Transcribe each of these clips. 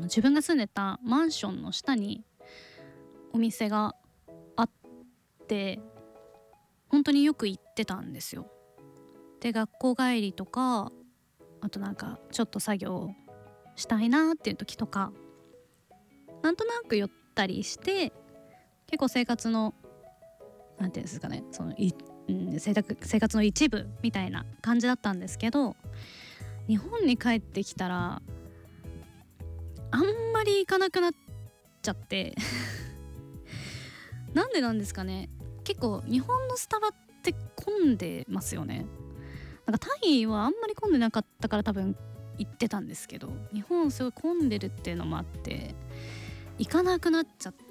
自分が住んでたマンションの下にお店があって、本当によく行ってたんですよ。で学校帰りとか、あとなんかちょっと作業したいなっていう時とか、なんとなく寄ったりして、結構生活のなんていうんですかね、生活の一部みたいな感じだったんですけど、日本に帰ってきたらあんまり行かなくなっちゃってなんでなんですかね。結構日本のスタバって混んでますよね。なんかタイはあんまり混んでなかったから多分行ってたんですけど、日本すごい混んでるっていうのもあって行かなくなっちゃって、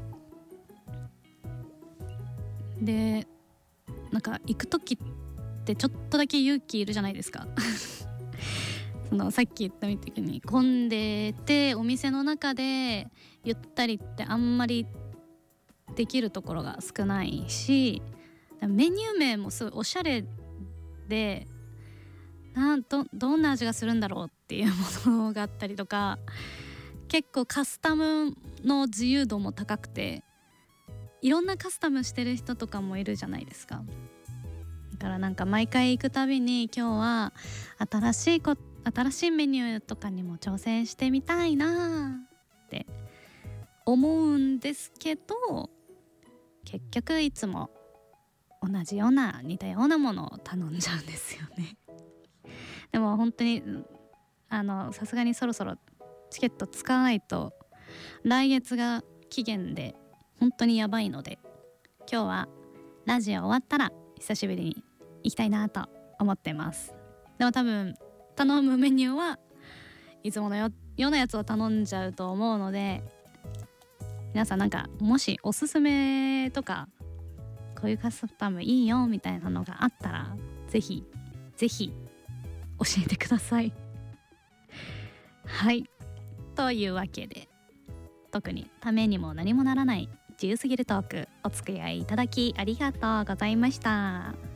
でなんか行く時ってちょっとだけ勇気いるじゃないですかさっき言ったみたいに混んでて、お店の中でゆったりってあんまりできるところが少ないし、メニュー名もすごいおしゃれで、どんな味がするんだろうっていうものがあったりとか、結構カスタムの自由度も高くて、いろんなカスタムしてる人とかもいるじゃないですか。だからなんか毎回行くたびに今日は新しいメニューとかにも挑戦してみたいなって思うんですけど、結局いつも同じような似たようなものを頼んじゃうんですよねでも本当にさすがにそろそろチケット使わないと来月が期限で本当にやばいので、今日はラジオ終わったら久しぶりに行きたいなと思ってます。でも多分頼むメニューはいつものようなやつを頼んじゃうと思うので、皆さんなんかもしおすすめとかこういうカスタムいいよみたいなのがあったらぜひ教えてくださいはい、というわけで、特にためにも何もならない自由すぎるトーク、お付き合いいただきありがとうございました。